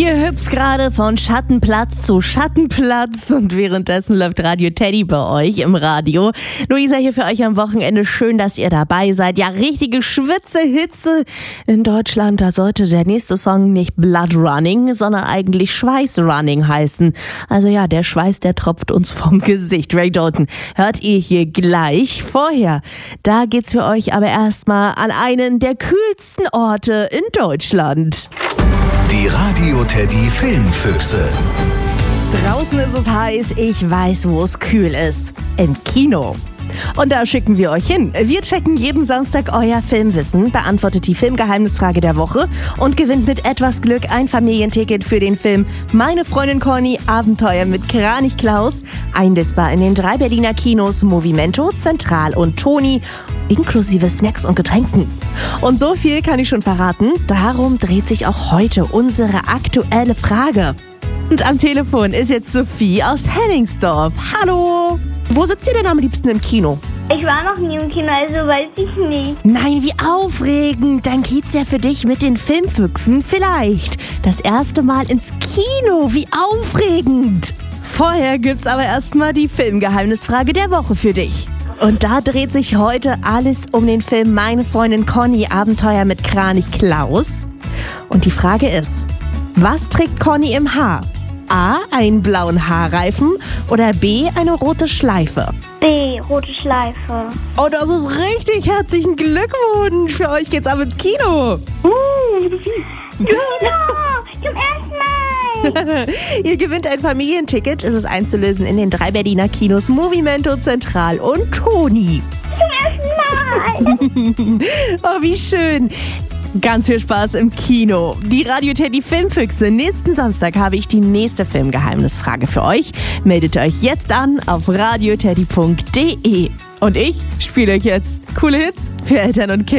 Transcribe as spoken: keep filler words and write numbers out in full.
Ihr hüpft gerade von Schattenplatz zu Schattenplatz und währenddessen läuft Radio Teddy bei euch im Radio. Luisa hier für euch am Wochenende. Schön, dass ihr dabei seid. Ja, richtige Schwitze-Hitze in Deutschland. Da sollte der nächste Song nicht Blood Running, sondern eigentlich Schweiß Running heißen. Also ja, der Schweiß, der tropft uns vom Gesicht. Ray Dalton hört ihr hier gleich. Vorher, da geht's für euch aber erstmal an einen der kühlsten Orte in Deutschland. Die Radio Teddy Filmfüchse. Draußen ist es heiß, ich weiß, wo es kühl ist. Im Kino. Und da schicken wir euch hin. Wir checken jeden Samstag euer Filmwissen, beantwortet die Filmgeheimnisfrage der Woche und gewinnt mit etwas Glück ein Familienticket für den Film Meine Freundin Conny, Abenteuer mit Kranich Klaus. Einlistbar in den drei Berliner Kinos Movimento, Zentral und Toni, inklusive Snacks und Getränken. Und so viel kann ich schon verraten, darum dreht sich auch heute unsere aktuelle Frage. Und am Telefon ist jetzt Sophie aus Hennigsdorf. Hallo! Wo sitzt ihr denn am liebsten im Kino? Ich war noch nie im Kino, also weiß ich nicht. Nein, wie aufregend! Dann geht's ja für dich mit den Filmfüchsen vielleicht das erste Mal ins Kino. Wie aufregend! Vorher gibt's aber erstmal die Filmgeheimnisfrage der Woche für dich. Und da dreht sich heute alles um den Film Meine Freundin Conny, Abenteuer mit Kranich Klaus. Und die Frage ist, was trägt Conny im Haar? A, einen blauen Haarreifen oder B, eine rote Schleife? B, rote Schleife. Oh, das ist richtig. Herzlichen Glückwunsch. Für euch geht's ab ins Kino. Uh, ja, zum ersten Mal. Ihr gewinnt ein Familienticket. Es ist einzulösen in den drei Berliner Kinos Movimento, Zentral und Toni. Zum ersten Mal. Oh, wie schön. Ganz viel Spaß im Kino. Die Radio Teddy Filmfüchse. Nächsten Samstag habe ich die nächste Filmgeheimnisfrage für euch. Meldet euch jetzt an auf radioteddy punkt de. Und ich spiele euch jetzt coole Hits für Eltern und Kinder.